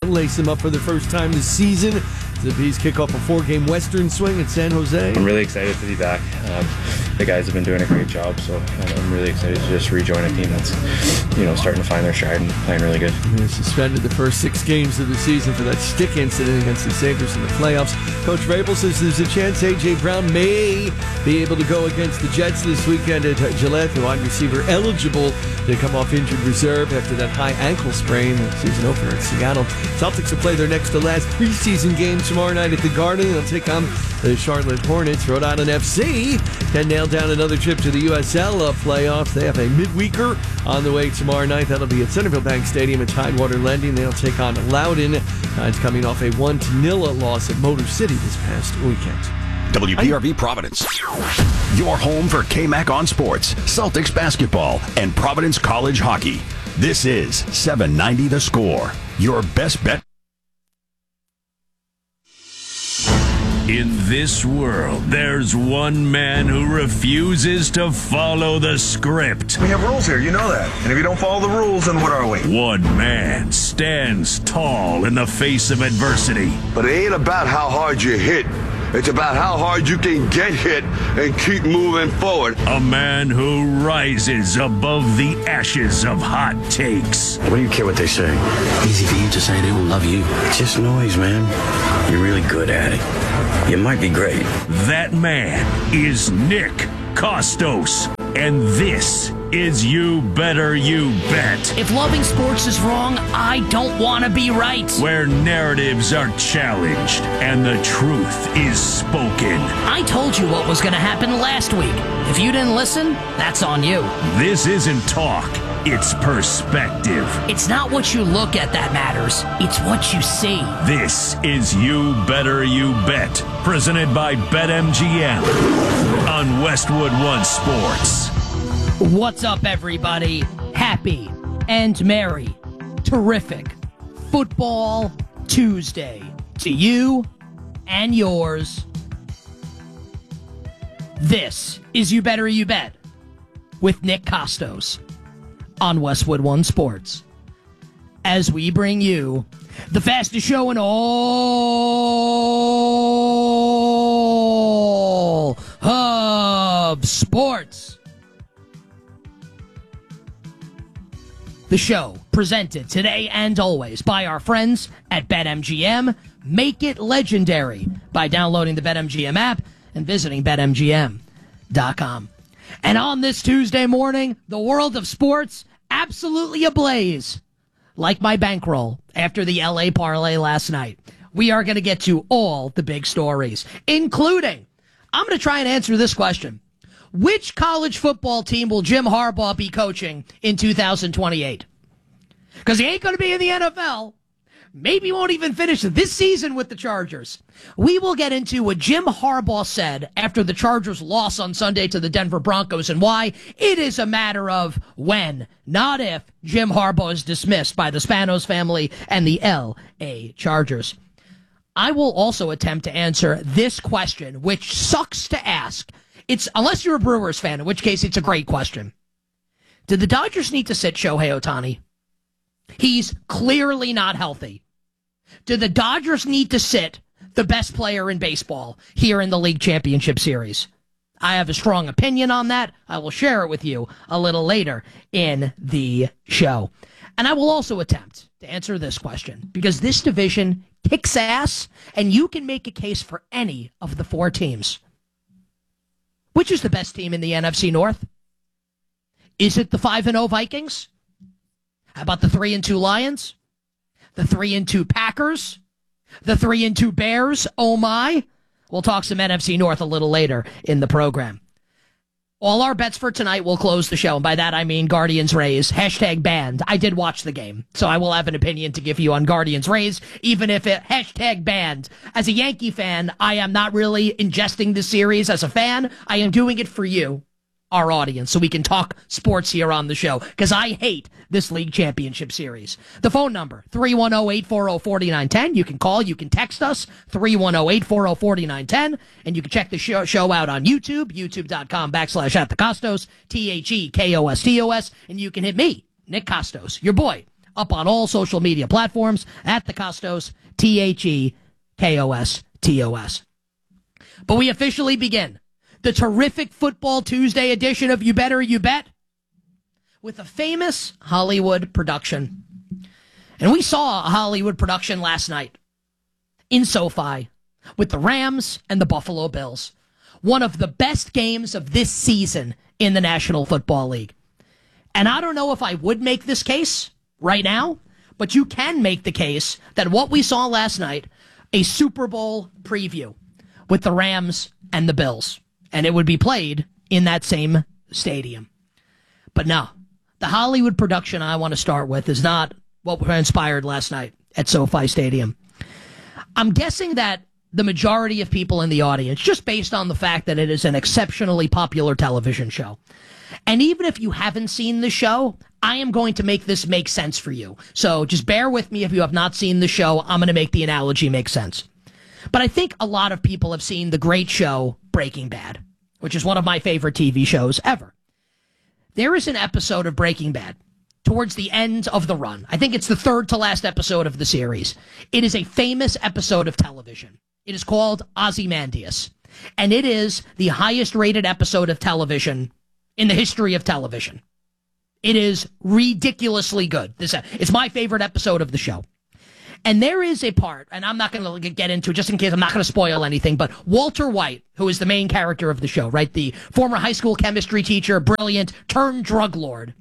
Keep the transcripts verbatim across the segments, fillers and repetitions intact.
lace them up for the first time this season. The Bees kick off a four-game Western swing at San Jose. I'm really excited to be back. Um, the guys have been doing a great job, so I'm really excited to just rejoin a team that's, you know, starting to find their stride and playing really good. They suspended the first six games of the season for that stick incident against the Sabres in the playoffs. Coach Vrabel says there's a chance A J. Brown may be able to go against the Jets this weekend at Gillette. The wide receiver eligible to come off injured reserve after that high ankle sprain, the season opener at Seattle. Celtics will play their next to last preseason game tomorrow night at the Garden. They'll take on the Charlotte Hornets. Rhode Island F C can nail down another trip to the U S L playoffs. They have a midweeker on the way tomorrow night. That'll be at Centerville Bank Stadium at Tidewater Lending. They'll take on Loudoun. Uh, it's coming off a one to nil loss at Motor City this past weekend. W P R V Providence. Your home for K-Mac on sports, Celtics basketball, and Providence College hockey. This is seven ninety The Score. Your best bet. In this world, there's one man who refuses to follow the script. We have rules here, you know that. And if you don't follow the rules, then what are we? One man stands tall in the face of adversity. But it ain't about how hard you hit. It's about how hard you can get hit and keep moving forward. A man who rises above the ashes of hot takes. What do you care what they say? Easy for you to say they will love you. It's just noise, man. You're really good at it. You might be great. That man is Nick Kostos. And this is You Better You Bet. If loving sports is wrong, I don't want to be right. Where narratives are challenged and the truth is spoken. I told you what was going to happen last week. If you didn't listen, that's on you. This isn't talk. It's perspective. It's not what you look at that matters. It's what you see. This is You Better You Bet, presented by BetMGM on Westwood One Sports. What's up, everybody? Happy and merry, terrific Football Tuesday to you and yours. This is You Better You Bet with Nick Kostos on Westwood One Sports, as we bring you the fastest show in all of sports. The show presented today and always by our friends at BetMGM. Make it legendary by downloading the BetMGM app and visiting Bet M G M dot com. And on this Tuesday morning, the world of sports absolutely ablaze. Like my bankroll after the L A parlay last night. We are going to get to all the big stories, including, I'm going to try and answer this question. Which college football team will Jim Harbaugh be coaching in two thousand twenty-eight? Because he ain't going to be in the N F L. Maybe he won't even finish this season with the Chargers. We will get into what Jim Harbaugh said after the Chargers' loss on Sunday to the Denver Broncos and why it is a matter of when, not if, Jim Harbaugh is dismissed by the Spanos family and the L A Chargers. I will also attempt to answer this question, which sucks to ask. It's unless you're a Brewers fan, in which case it's a great question. Did the Dodgers need to sit Shohei Ohtani? He's clearly not healthy. Do the Dodgers need to sit the best player in baseball here in the League Championship Series? I have a strong opinion on that. I will share it with you a little later in the show. And I will also attempt to answer this question because this division kicks ass and you can make a case for any of the four teams. Which is the best team in the N F C North? Is it the five and oh Vikings? How about the three and two Lions? The three and two Packers? The three and two Bears? Oh my. We'll talk some N F C North a little later in the program. All our bets for tonight will close the show. And by that I mean Guardians Rays. Hashtag banned. I did watch the game, so I will have an opinion to give you on Guardians Rays, even if it hashtag banned. As a Yankee fan, I am not really ingesting this series as a fan. I am doing it for you, our audience, so we can talk sports here on the show, because I hate this League Championship Series. The phone number, three one zero, eight four zero, four nine one zero. You can call, you can text us, three one zero, eight four zero, four nine one zero, and you can check the show, show out on YouTube, youtube.com backslash at the Kostos, T H E K O S T O S, and you can hit me, Nick Kostos, your boy, up on all social media platforms at the Costos, T H E K O S T O S. But we officially begin the terrific Football Tuesday edition of You Better You Bet with a famous Hollywood production. And we saw a Hollywood production last night in SoFi with the Rams and the Buffalo Bills. One of the best games of this season in the National Football League. And I don't know if I would make this case right now, but you can make the case that what we saw last night, a Super Bowl preview with the Rams and the Bills, and it would be played in that same stadium. But no, the Hollywood production I want to start with is not what transpired last night at SoFi Stadium. I'm guessing that the majority of people in the audience, just based on the fact that it is an exceptionally popular television show, and even if you haven't seen the show, I am going to make this make sense for you. So just bear with me if you have not seen the show. I'm going to make the analogy make sense. But I think a lot of people have seen the great show Breaking Bad, which is one of my favorite T V shows ever. There is an episode of Breaking Bad towards the end of the run. I think it's the third to last episode of the series. It is a famous episode of television. It is called Ozymandias, and it is the highest rated episode of television in the history of television. It is ridiculously good. This, it's my favorite episode of the show. And there is a part, and I'm not going to get into it just in case I'm not going to spoil anything, but Walter White, who is the main character of the show, right, the former high school chemistry teacher, brilliant, turned drug lord,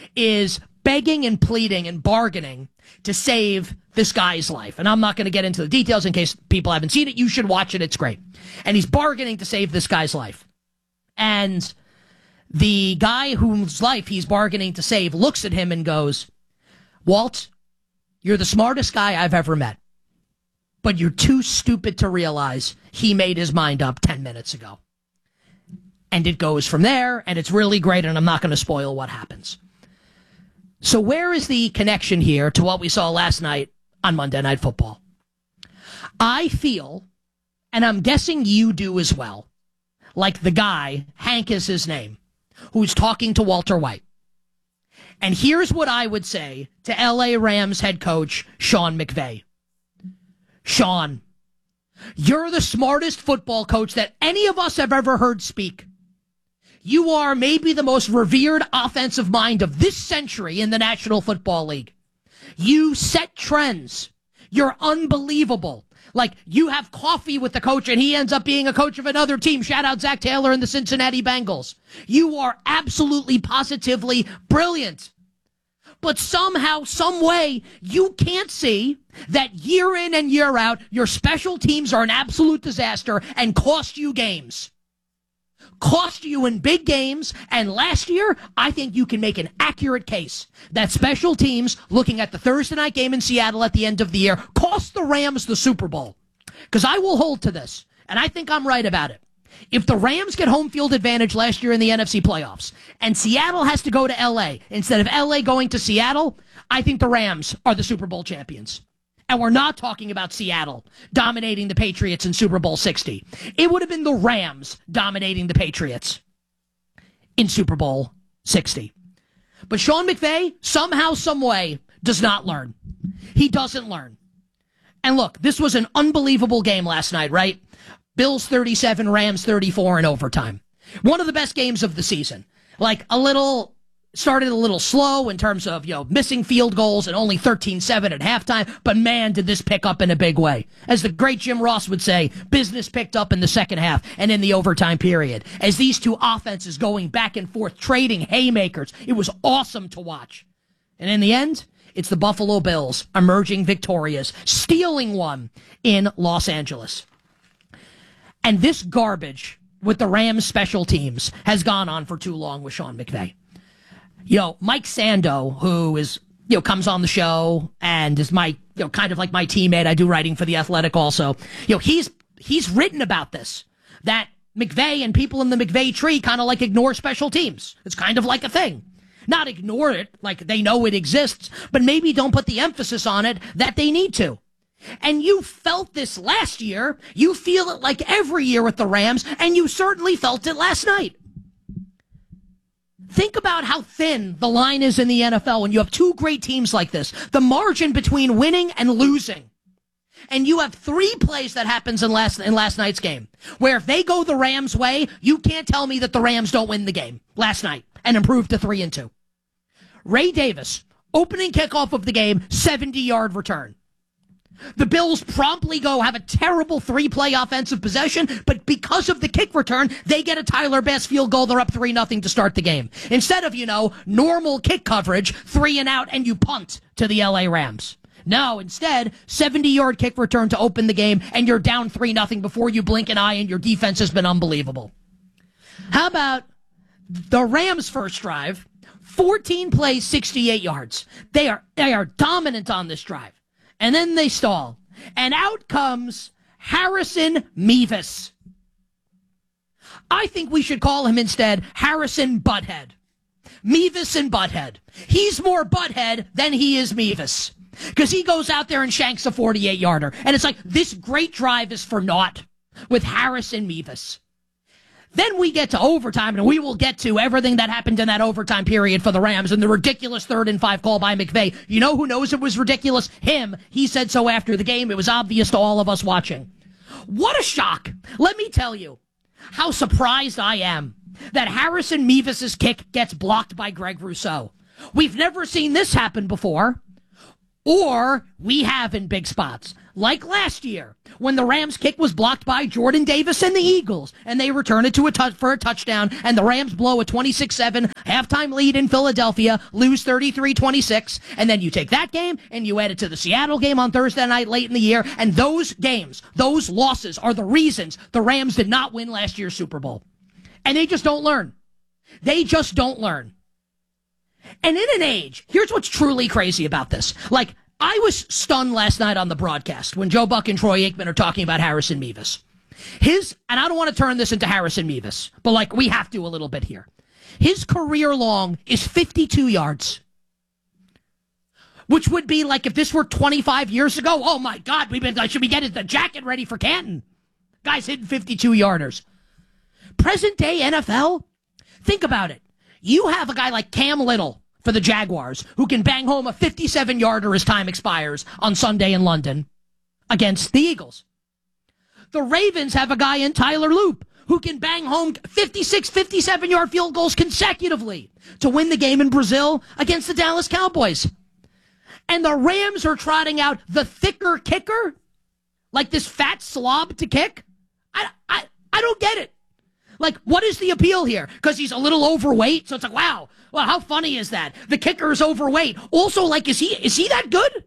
is begging and pleading and bargaining to save this guy's life. And I'm not going to get into the details in case people haven't seen it. You should watch it. It's great. And he's bargaining to save this guy's life. And the guy whose life he's bargaining to save looks at him and goes, Walt, you're the smartest guy I've ever met, but you're too stupid to realize he made his mind up ten minutes ago. And it goes from there, and it's really great, and I'm not going to spoil what happens. So where is the connection here to what we saw last night on Monday Night Football? I feel, and I'm guessing you do as well, like the guy, Hank is his name, who's talking to Walter White. And here's what I would say to L A Rams head coach Sean McVay. Sean, you're the smartest football coach that any of us have ever heard speak. You are maybe the most revered offensive mind of this century in the National Football League. You set trends. You're unbelievable. Like, you have coffee with the coach and he ends up being a coach of another team. Shout out Zach Taylor and the Cincinnati Bengals. You are absolutely, positively brilliant. But somehow, some way, you can't see that year in and year out, your special teams are an absolute disaster and cost you games. Cost you in big games, and last year, I think you can make an accurate case that special teams, looking at the Thursday night game in Seattle at the end of the year, cost the Rams the Super Bowl. Because I will hold to this, and I think I'm right about it. If the Rams get home field advantage last year in the N F C playoffs, and Seattle has to go to L A instead of L A going to Seattle, I think the Rams are the Super Bowl champions. And we're not talking about Seattle dominating the Patriots in Super Bowl sixty. It would have been the Rams dominating the Patriots in Super Bowl sixty. But Sean McVay, somehow, some way, does not learn. He doesn't learn. And look, this was an unbelievable game last night, right? Bills thirty-seven, Rams thirty-four in overtime. One of the best games of the season. Like, a little... started a little slow in terms of, you know, missing field goals and only thirteen seven at halftime, but man, did this pick up in a big way. As the great Jim Ross would say, business picked up in the second half and in the overtime period. As these two offenses going back and forth, trading haymakers, it was awesome to watch. And in the end, it's the Buffalo Bills emerging victorious, stealing one in Los Angeles. And this garbage with the Rams special teams has gone on for too long with Sean McVay. You know, Mike Sando, who is, you know, comes on the show and is my, you know, kind of like my teammate. I do writing for The Athletic also. You know, he's, he's written about this, that McVay and people in the McVay tree kind of like ignore special teams. It's kind of like a thing. Not ignore it like they know it exists, but maybe don't put the emphasis on it that they need to. And you felt this last year. You feel it like every year with the Rams, and you certainly felt it last night. think about how thin the line is in the N F L when you have two great teams like this. The margin between winning and losing. And you have three plays that happens in last in last night's game, where if they go the Rams' way, you can't tell me that the Rams don't win the game last night and improve to three and two. Ray Davis, opening kickoff of the game, seventy-yard return. The Bills promptly go have a terrible three-play offensive possession, but because of the kick return, they get a Tyler Bass field goal. They're up three nothing to start the game. Instead of, you know, normal kick coverage, three and out, and you punt to the L A Rams. No, instead, seventy-yard kick return to open the game, and you're down three nothing before you blink an eye, and your defense has been unbelievable. How about the Rams' first drive? fourteen plays, sixty-eight yards. They are they are dominant on this drive. And then they stall. And out comes Harrison Mevis. I think we should call him instead Harrison Butthead. Mevis and Butthead. He's more Butthead than he is Mevis. Because he goes out there and shanks a forty-eight-yarder. And it's like, this great drive is for naught with Harrison Mevis. Then we get to overtime, and we will get to everything that happened in that overtime period for the Rams and the ridiculous third and five call by McVay. You know who knows it was ridiculous? Him. He said so after the game. It was obvious to all of us watching. What a shock. Let me tell you how surprised I am that Harrison Mevis' kick gets blocked by Greg Rousseau. We've never seen this happen before. Or we have in big spots. Like last year, when the Rams kick was blocked by Jordan Davis and the Eagles, and they return it to a touch for a touchdown, and the Rams blow a twenty-six seven halftime lead in Philadelphia, lose thirty-three twenty-six, and then you take that game and you add it to the Seattle game on Thursday night late in the year, and those games, those losses are the reasons the Rams did not win last year's Super Bowl. And they just don't learn. They just don't learn. And in an age, here's what's truly crazy about this. Like, I was stunned last night on the broadcast when Joe Buck and Troy Aikman are talking about Harrison Mevis. His, and I don't want to turn this into Harrison Mevis, but like, we have to a little bit here. His career long is fifty-two yards. Which would be like if this were twenty-five years ago, oh my God, we've been, should we get the jacket ready for Canton? Guy's hitting fifty-two yarders. Present day N F L, think about it. You have a guy like Cam Little for the Jaguars who can bang home a fifty-seven-yarder as time expires on Sunday in London against the Eagles. The Ravens have a guy in Tyler Loop who can bang home fifty-six, fifty-seven-yard field goals consecutively to win the game in Brazil against the Dallas Cowboys. And the Rams are trotting out the thicker kicker, like this fat slob to kick. I, I, I don't get it. Like, what is the appeal here? Because he's a little overweight, so it's like, wow, well, how funny is that? The kicker is overweight. Also, like, is he is he that good?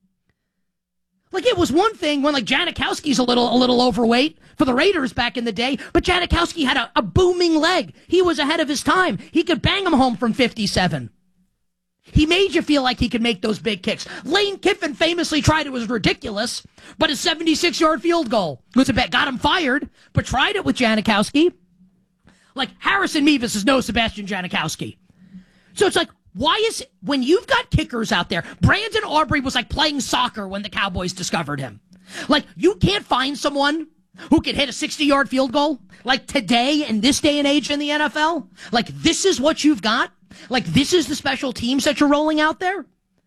Like, it was one thing when, like, Janikowski's a little a little overweight for the Raiders back in the day, but Janikowski had a, a booming leg. He was ahead of his time. He could bang him home from fifty-seven. He made you feel like he could make those big kicks. Lane Kiffin famously tried it. It was ridiculous, but a seventy-six-yard field goal was a bet. Got him fired, but tried it with Janikowski. Like, Harrison Mevis is no Sebastian Janikowski. So it's like, why is it, when you've got kickers out there, Brandon Aubrey was like playing soccer when the Cowboys discovered him. Like, you can't find someone who can hit a sixty-yard field goal, like today in this day and age in the N F L. Like, this is what you've got? Like, this is the special teams that you're rolling out there?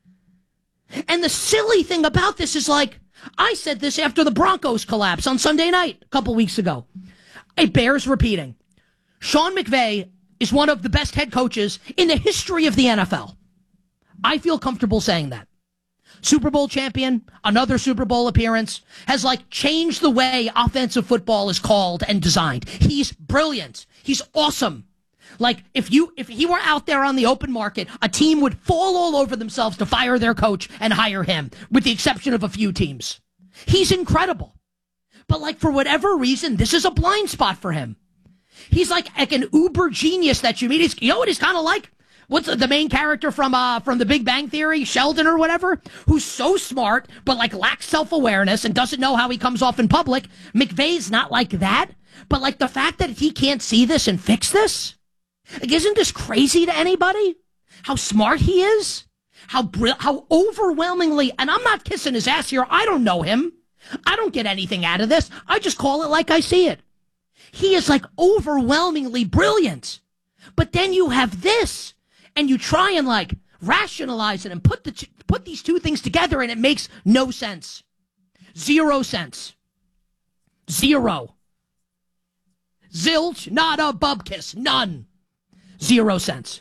And the silly thing about this is, like, I said this after the Broncos collapse on Sunday night a couple weeks ago. It bears repeating. Sean McVay is one of the best head coaches in the history of the N F L. I feel comfortable saying that. Super Bowl champion, another Super Bowl appearance, has like changed the way offensive football is called and designed. He's brilliant. He's awesome. Like, if you if he were out there on the open market, a team would fall all over themselves to fire their coach and hire him, with the exception of a few teams. He's incredible. But like, for whatever reason, this is a blind spot for him. He's like, like an uber genius that you meet. He's, you know what he's kind of like? What's the main character from uh from The Big Bang Theory, Sheldon or whatever, who's so smart but like lacks self-awareness and doesn't know how he comes off in public. McVay's not like that, but like the fact that he can't see this and fix this, like, isn't this crazy to anybody? How smart he is, how br- how overwhelmingly, and I'm not kissing his ass here. I don't know him. I don't get anything out of this. I just call it like I see it. He is like overwhelmingly brilliant. But then you have this, and you try and like rationalize it and put the t- put these two things together, and it makes no sense. Zero sense. Zero. Zilch, nada, bubkiss, none. Zero sense.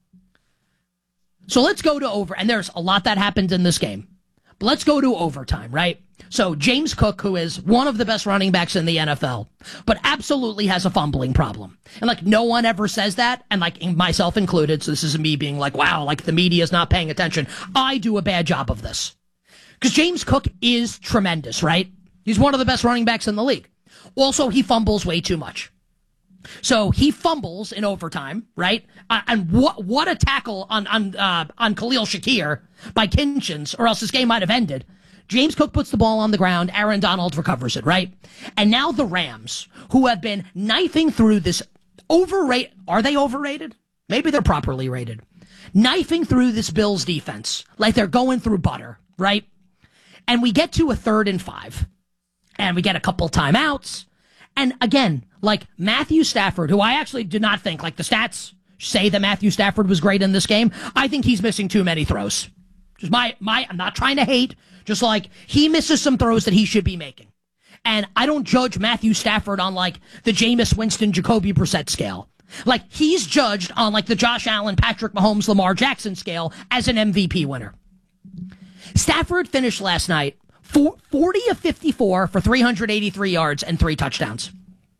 So let's go to over, and there's a lot that happened in this game. But let's go to overtime, right? So James Cook, who is one of the best running backs in the N F L, but absolutely has a fumbling problem. And like no one ever says that, and like myself included, so this isn't me being like, wow, like the media is not paying attention. I do a bad job of this. Because James Cook is tremendous, right? He's one of the best running backs in the league. Also, he fumbles way too much. So he fumbles in overtime, right? Uh, and what what a tackle on on uh, on Khalil Shakir by Kinchins, or else this game might have ended. James Cook puts the ball on the ground. Aaron Donald recovers it, right? And now the Rams, who have been knifing through this overrated, are they overrated? Maybe they're properly rated. Knifing through this Bills defense like they're going through butter, right? And we get to a third and five, and we get a couple timeouts. And again, like Matthew Stafford, who I actually do not think, like the stats say that Matthew Stafford was great in this game. I think he's missing too many throws. Just my, my, I'm not trying to hate, just like he misses some throws that he should be making. And I don't judge Matthew Stafford on like the Jameis Winston, Jacoby Brissett scale. Like he's judged on like the Josh Allen, Patrick Mahomes, Lamar Jackson scale as an M V P winner. Stafford finished last night forty of fifty-four for three hundred eighty-three yards and three touchdowns.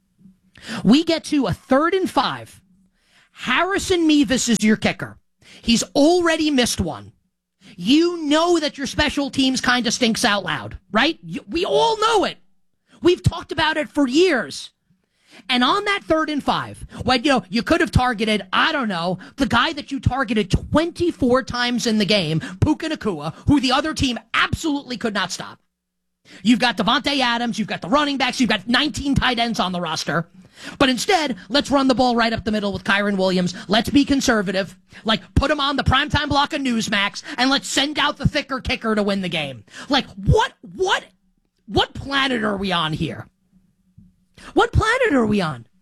We get to a third and five. Harrison Mevis is your kicker. He's already missed one. You know that your special teams kind of stinks out loud, right? We all know it. We've talked about it for years. And on that third and five, when, you know, you could have targeted, I don't know, the guy that you targeted twenty-four times in the game, Puka Nacua, who the other team absolutely could not stop. You've got Devontae Adams, you've got the running backs, you've got nineteen tight ends on the roster. But instead, let's run the ball right up the middle with Kyron Williams. Let's be conservative. Like, put him on the primetime block of Newsmax, and let's send out the thicker kicker to win the game. Like, what, what, what planet are we on here? What planet are we on?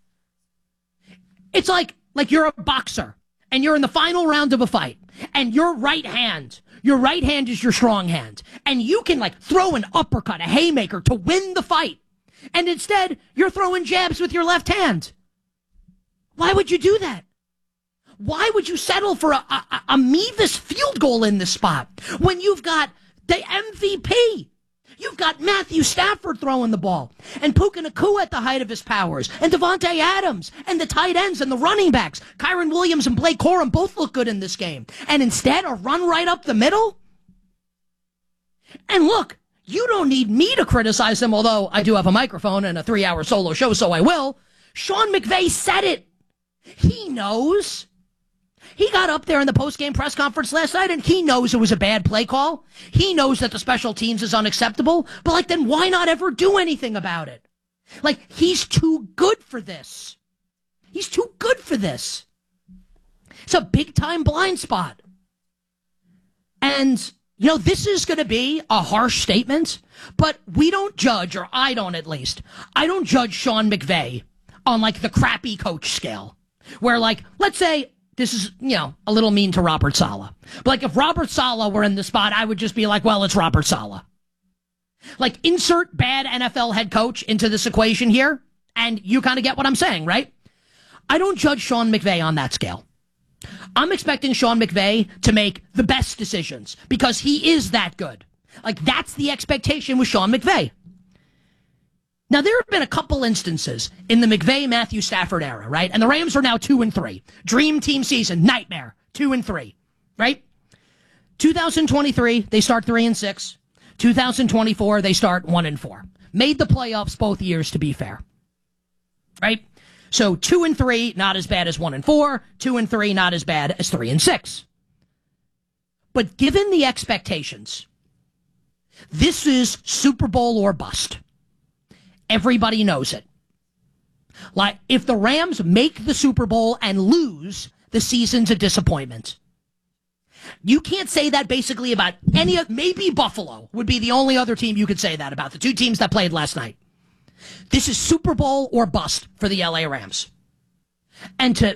It's like, like you're a boxer, and you're in the final round of a fight, and your right hand, your right hand is your strong hand, and you can, like, throw an uppercut, a haymaker, to win the fight. And instead, you're throwing jabs with your left hand. Why would you do that? Why would you settle for a, a, a Mevis field goal in this spot when you've got the M V P? You've got Matthew Stafford throwing the ball, and Puka Nacua at the height of his powers, and Devontae Adams, and the tight ends, and the running backs. Kyron Williams and Blake Corum both look good in this game. And instead, a run right up the middle? And look, you don't need me to criticize him, although I do have a microphone and a three-hour solo show, so I will. Sean McVay said it. He knows. He got up there in the post-game press conference last night, and he knows it was a bad play call. He knows that the special teams is unacceptable, but, like, then why not ever do anything about it? Like, he's too good for this. He's too good for this. It's a big-time blind spot. And, you know, this is going to be a harsh statement, but we don't judge, or I don't at least, I don't judge Sean McVay on, like, the crappy coach scale, where, like, let's say, this is, you know, a little mean to Robert Saleh. But, like, if Robert Saleh were in the spot, I would just be like, well, it's Robert Saleh. Like, insert bad N F L head coach into this equation here, and you kind of get what I'm saying, right? I don't judge Sean McVay on that scale. I'm expecting Sean McVay to make the best decisions because he is that good. Like, that's the expectation with Sean McVay. Now, there have been a couple instances in the McVay-Matthew Stafford era, right? And the Rams are now two and three. Dream team season, nightmare, two and three, right? twenty twenty-three, they start three and six. twenty twenty-four, they start one and four. Made the playoffs both years, to be fair, right? So two and three, not as bad as one and four. Two and three, not as bad as three and six. But given the expectations, this is Super Bowl or bust. Everybody knows it. Like, if the Rams make the Super Bowl and lose, the season's a disappointment. You can't say that basically about any of, maybe Buffalo would be the only other team you could say that about, the two teams that played last night. This is Super Bowl or bust for the L A Rams. And to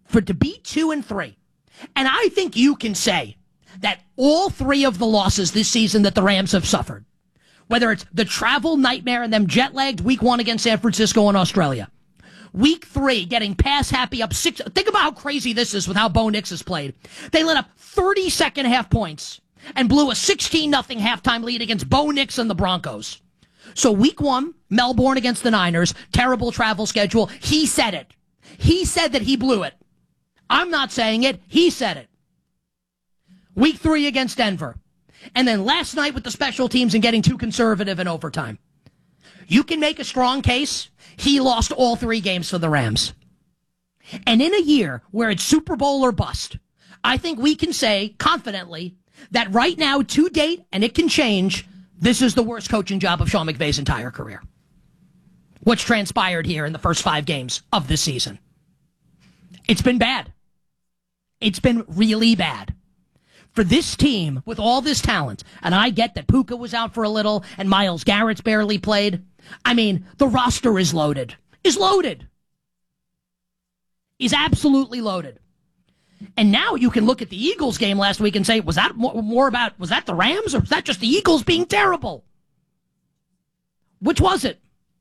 for to be two and three. And I think you can say that all three of the losses this season that the Rams have suffered, whether it's the travel nightmare and them jet-lagged week one against San Francisco and Australia, week three getting pass happy up six. Think about how crazy this is with how Bo Nix has played. They let up thirty second half points and blew a sixteen nothing halftime lead against Bo Nix and the Broncos. So week one, Melbourne against the Niners, terrible travel schedule. He said it. He said that he blew it. I'm not saying it. He said it. Week three against Denver. And then last night with the special teams and getting too conservative in overtime. You can make a strong case. He lost all three games for the Rams. And in a year where it's Super Bowl or bust, I think we can say confidently that right now, to date, and it can change, this is the worst coaching job of Sean McVay's entire career. What's transpired here in the first five games of this season. It's been bad. It's been really bad. For this team, with all this talent, and I get that Puka was out for a little, and Myles Garrett's barely played. I mean, the roster is loaded. Is loaded. Is absolutely loaded. And now you can look at the Eagles game last week and say, was that more about, was that the Rams, or was that just the Eagles being terrible? Which was it?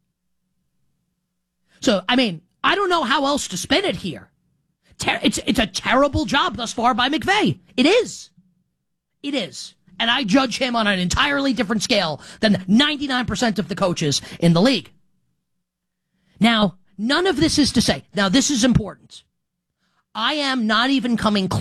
So, I mean, I don't know how else to spin it here. Ter- it's it's a terrible job thus far by McVay. It is. It is. And I judge him on an entirely different scale than ninety-nine percent of the coaches in the league. Now, none of this is to say, now this is important. I am not even coming close.